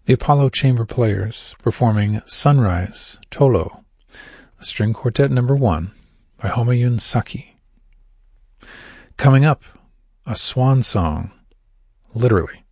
The Apollo Chamber Players performing Sunrise, Tolo, the String Quartet No. 1 by Homayun Saki. Coming up, a swan song, literally,